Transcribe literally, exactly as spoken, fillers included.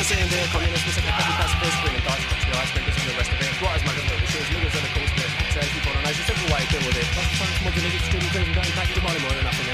saying they're communist, we're like a pacifist, we're in Dutch, you know, I spent this and the rest of it. What is my little shows, niggas on the coast, but says people on ice, it's every way I deal with it. That's the time to come up to niggas, student, crazy, guys, back to Molly Moore, and nothing